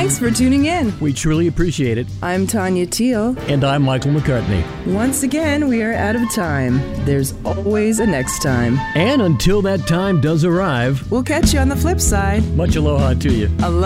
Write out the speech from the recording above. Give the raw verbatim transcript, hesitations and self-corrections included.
Thanks for tuning in. We truly appreciate it. I'm Tanya Teal. And I'm Michael McCartney. Once again, we are out of time. There's always a next time. And until that time does arrive, we'll catch you on the flip side. Much aloha to you. Aloha.